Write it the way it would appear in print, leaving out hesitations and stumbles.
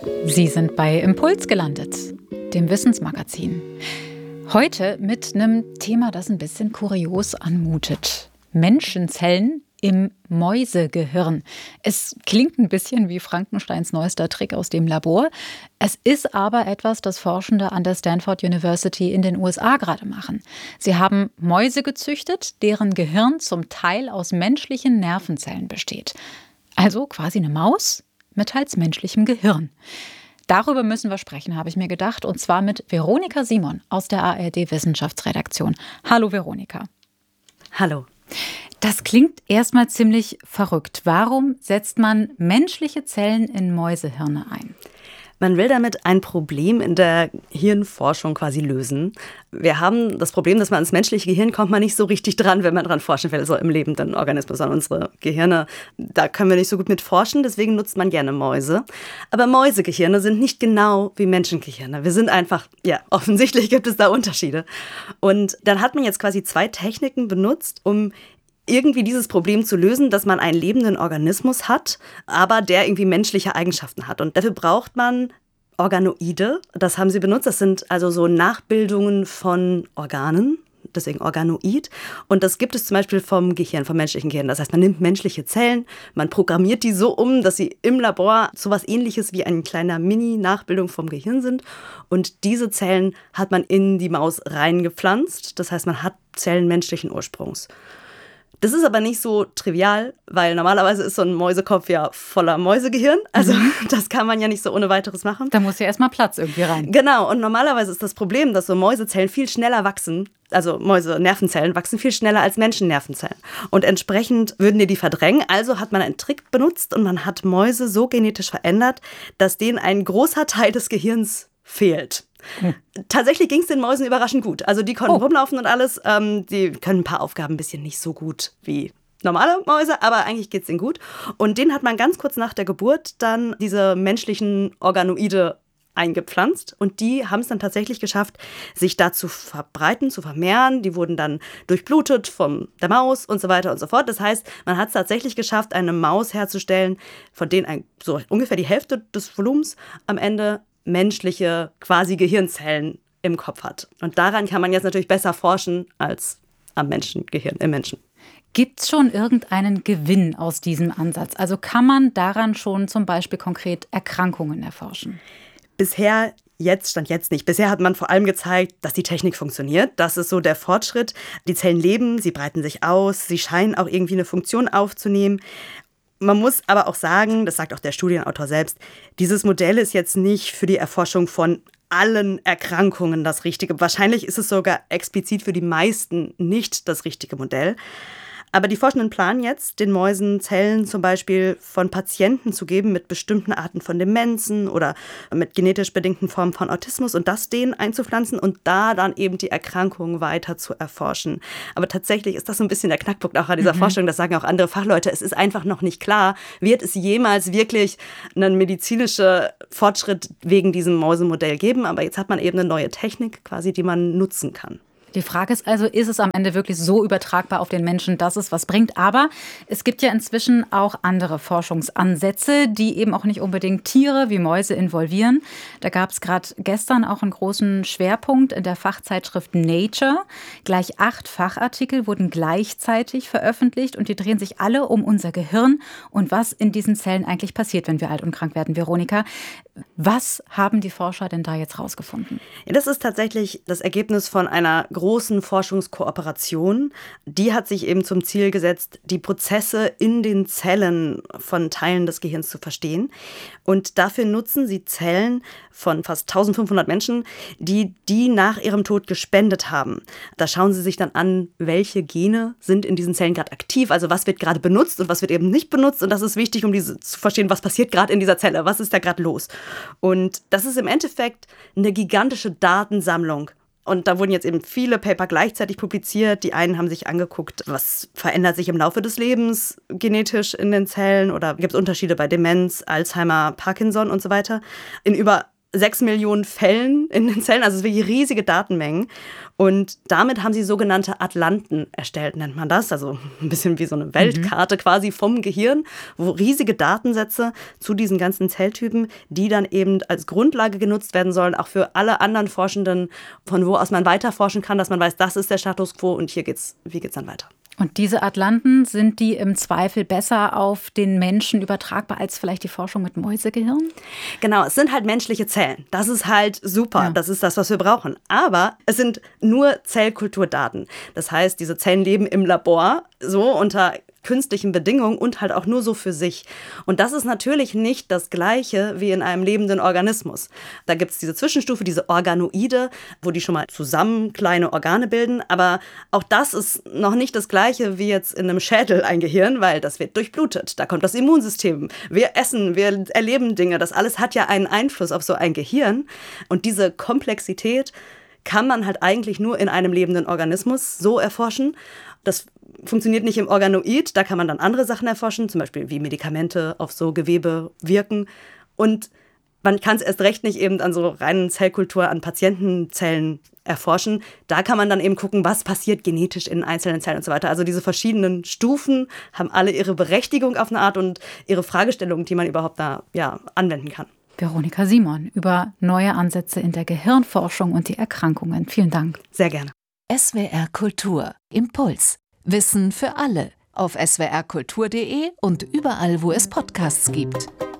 Sie sind bei Impuls gelandet, dem Wissensmagazin. Heute mit einem Thema, das ein bisschen kurios anmutet. Menschenzellen im Mäusegehirn. Es klingt ein bisschen wie Frankensteins neuester Trick aus dem Labor. Es ist aber etwas, das Forschende an der Stanford University in den USA gerade machen. Sie haben Mäuse gezüchtet, deren Gehirn zum Teil aus menschlichen Nervenzellen besteht. Also quasi eine Maus mit teils menschlichem Gehirn. Darüber müssen wir sprechen, habe ich mir gedacht, und zwar mit Veronika Simon aus der ARD-Wissenschaftsredaktion. Hallo Veronika. Hallo. Das klingt erstmal ziemlich verrückt. Warum setzt man menschliche Zellen in Mäusehirne ein? Man will damit ein Problem in der Hirnforschung quasi lösen. Wir haben das Problem, dass man ans menschliche Gehirn kommt man nicht so richtig dran, wenn man dran forschen will, so im lebenden Organismus an unsere Gehirne. Da können wir nicht so gut mit forschen, deswegen nutzt man gerne Mäuse. Aber Mäusegehirne sind nicht genau wie Menschengehirne. Wir sind einfach, offensichtlich gibt es da Unterschiede. Und dann hat man jetzt quasi zwei Techniken benutzt, um irgendwie dieses Problem zu lösen, dass man einen lebenden Organismus hat, aber der irgendwie menschliche Eigenschaften hat. Und dafür braucht man Organoide. Das haben sie benutzt. Das sind also so Nachbildungen von Organen, deswegen Organoid. Und das gibt es zum Beispiel vom Gehirn, vom menschlichen Gehirn. Das heißt, man nimmt menschliche Zellen, man programmiert die so um, dass sie im Labor sowas Ähnliches wie eine kleine Mini-Nachbildung vom Gehirn sind. Und diese Zellen hat man in die Maus reingepflanzt. Das heißt, man hat Zellen menschlichen Ursprungs. Das ist aber nicht so trivial, weil normalerweise ist so ein Mäusekopf ja voller Mäusegehirn. Also das kann man ja nicht so ohne weiteres machen. Da muss ja erstmal Platz irgendwie rein. Genau, und normalerweise ist das Problem, dass so Mäusezellen viel schneller wachsen, also Mäusenervenzellen wachsen viel schneller als Menschennervenzellen. Und entsprechend würden die verdrängen. Also hat man einen Trick benutzt und man hat Mäuse so genetisch verändert, dass denen ein großer Teil des Gehirns fehlt. Tatsächlich ging es den Mäusen überraschend gut. Also die konnten rumlaufen und alles. Die können ein paar Aufgaben ein bisschen nicht so gut wie normale Mäuse, aber eigentlich geht es denen gut. Und denen hat man ganz kurz nach der Geburt dann diese menschlichen Organoide eingepflanzt. Und die haben es dann tatsächlich geschafft, sich da zu verbreiten, zu vermehren. Die wurden dann durchblutet von der Maus und so weiter und so fort. Das heißt, man hat es tatsächlich geschafft, eine Maus herzustellen, von denen so ungefähr die Hälfte des Volumens am Ende menschliche quasi Gehirnzellen im Kopf hat. Und daran kann man jetzt natürlich besser forschen als am Menschengehirn, im Menschen. Gibt es schon irgendeinen Gewinn aus diesem Ansatz? Also kann man daran schon zum Beispiel konkret Erkrankungen erforschen? Stand jetzt nicht. Bisher hat man vor allem gezeigt, dass die Technik funktioniert. Das ist so der Fortschritt. Die Zellen leben, sie breiten sich aus, sie scheinen auch irgendwie eine Funktion aufzunehmen. Man muss aber auch sagen, das sagt auch der Studienautor selbst, dieses Modell ist jetzt nicht für die Erforschung von allen Erkrankungen das Richtige. Wahrscheinlich ist es sogar explizit für die meisten nicht das richtige Modell. Aber die Forschenden planen jetzt, den Mäusen Zellen zum Beispiel von Patienten zu geben mit bestimmten Arten von Demenzen oder mit genetisch bedingten Formen von Autismus und das denen einzupflanzen und da dann eben die Erkrankungen weiter zu erforschen. Aber tatsächlich ist das so ein bisschen der Knackpunkt auch an dieser Forschung, das sagen auch andere Fachleute, es ist einfach noch nicht klar, wird es jemals wirklich einen medizinischen Fortschritt wegen diesem Mäusemodell geben, aber jetzt hat man eben eine neue Technik quasi, die man nutzen kann. Die Frage ist also, ist es am Ende wirklich so übertragbar auf den Menschen, dass es was bringt? Aber es gibt ja inzwischen auch andere Forschungsansätze, die eben auch nicht unbedingt Tiere wie Mäuse involvieren. Da gab es gerade gestern auch einen großen Schwerpunkt in der Fachzeitschrift Nature. Gleich 8 Fachartikel wurden gleichzeitig veröffentlicht und die drehen sich alle um unser Gehirn und was in diesen Zellen eigentlich passiert, wenn wir alt und krank werden. Veronika, was haben die Forscher denn da jetzt rausgefunden? Ja, das ist tatsächlich das Ergebnis von einer großen Forschungskooperation. Die hat sich eben zum Ziel gesetzt, die Prozesse in den Zellen von Teilen des Gehirns zu verstehen. Und dafür nutzen sie Zellen von fast 1500 Menschen, die nach ihrem Tod gespendet haben. Da schauen sie sich dann an, welche Gene sind in diesen Zellen gerade aktiv, also was wird gerade benutzt und was wird eben nicht benutzt. Und das ist wichtig, um zu verstehen, was passiert gerade in dieser Zelle, was ist da gerade los. Und das ist im Endeffekt eine gigantische Datensammlung. Und da wurden jetzt eben viele Paper gleichzeitig publiziert. Die einen haben sich angeguckt, was verändert sich im Laufe des Lebens genetisch in den Zellen oder gibt es Unterschiede bei Demenz, Alzheimer, Parkinson und so weiter. In über 6 Millionen Fällen in den Zellen, also wirklich riesige Datenmengen. Und damit haben sie sogenannte Atlanten erstellt, nennt man das. Also ein bisschen wie so eine Weltkarte quasi vom Gehirn, wo riesige Datensätze zu diesen ganzen Zelltypen, die dann eben als Grundlage genutzt werden sollen, auch für alle anderen Forschenden, von wo aus man weiter forschen kann, dass man weiß, das ist der Status quo und wie geht's dann weiter. Und diese Atlanten, sind die im Zweifel besser auf den Menschen übertragbar als vielleicht die Forschung mit Mäusegehirn? Genau, es sind halt menschliche Zellen. Das ist halt super. Ja. Das ist das, was wir brauchen. Aber es sind nur Zellkulturdaten. Das heißt, diese Zellen leben im Labor, so unter künstlichen Bedingungen und halt auch nur so für sich. Und das ist natürlich nicht das Gleiche wie in einem lebenden Organismus. Da gibt es diese Zwischenstufe, diese Organoide, wo die schon mal zusammen kleine Organe bilden. Aber auch das ist noch nicht das Gleiche wie jetzt in einem Schädel ein Gehirn, weil das wird durchblutet. Da kommt das Immunsystem. Wir essen, wir erleben Dinge. Das alles hat ja einen Einfluss auf so ein Gehirn. Und diese Komplexität kann man halt eigentlich nur in einem lebenden Organismus so erforschen. Das funktioniert nicht im Organoid, da kann man dann andere Sachen erforschen, zum Beispiel wie Medikamente auf so Gewebe wirken. Und man kann es erst recht nicht eben an so reinen Zellkultur, an Patientenzellen erforschen. Da kann man dann eben gucken, was passiert genetisch in einzelnen Zellen und so weiter. Also diese verschiedenen Stufen haben alle ihre Berechtigung auf eine Art und ihre Fragestellungen, die man überhaupt da anwenden kann. Veronika Simon über neue Ansätze in der Gehirnforschung und die Erkrankungen. Vielen Dank. Sehr gerne. SWR Kultur. Impuls. Wissen für alle. Auf swrkultur.de und überall, wo es Podcasts gibt.